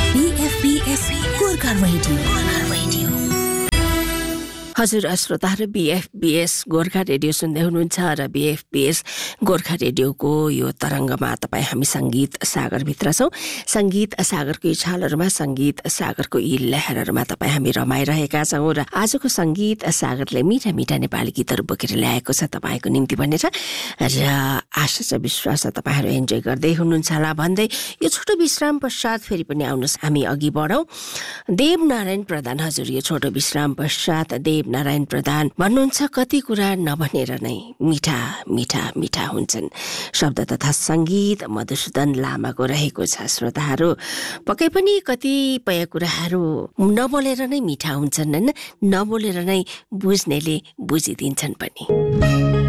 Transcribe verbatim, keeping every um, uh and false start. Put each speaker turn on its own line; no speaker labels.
बीएफबीएस Gorkha radio.
हजुर श्रोताहरू, बीएफबीएस Gorkha radio सुन्दै हुनुहुन्छ र बीएफबीएस गोर्खा रेडियोको यो तरङ्गमा तपाईँ हामी सङ्गीत सागरभित्र छौँ। सङ्गीत सागरको यी छालहरूमा, सङ्गीत सागरको यी लहरहरूमा तपाईँ हामी रमाइरहेका छौँ र आजको सङ्गीत सागरले मिठा मिठा नेपाली गीतहरू बोकेर ल्याएको छ तपाईँको निम्ति भनेर र आशा छ, विश्वास छ तपाईँहरू इन्जोय गर्दै हुनुहुन्छ होला भन्दै यो छोटो विश्राम पश्चात फेरि पनि आउनुहोस् हामी अघि बढौँ। देवनारायण प्रधान, हजुर यो छोटो विश्राम पश्चात देव नारायण प्रधान भन्नुहुन्छ, कति कुरा नभनेर नै मिठा मिठा मिठा हुन्छन्। शब्द तथा सङ्गीत मधुसूदन लामाको रहेको छ। श्रोताहरू, पक्कै पनि कतिपय कुराहरू नबोलेर नै मिठा हुन्छन्, होइन? नबोलेर नै बुझ्नेले बुझिदिन्छन् पनि।